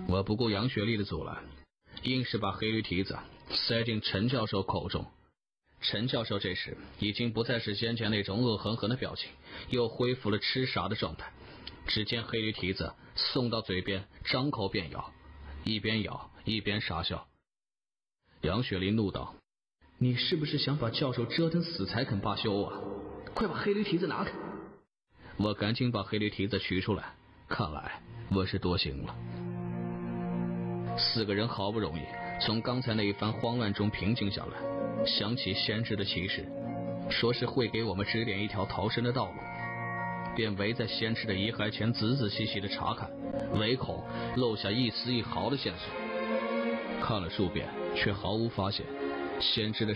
我不顾杨雪丽的阻拦，硬是把黑驴蹄子塞进陈教授口中。陈教授这时已经不再是先前那种恶狠狠的表情，又恢复了痴傻的状态。只见黑驴蹄子送到嘴边，张口便咬，一边咬一边傻笑。杨雪丽怒道：你是不是想把教授折腾死才肯罢休啊？快把黑驴蹄子拿开！我赶紧把黑驴蹄子取出来，看来我是多行了。4个人好不容易从刚才那一番慌乱中平静下来，想起先知的启示，说是会给我们指点一条逃生的道路，便围在先知的遗骸前仔仔细细的查看，唯恐漏下一丝一毫的线索。看了数遍，却毫无发现。先知的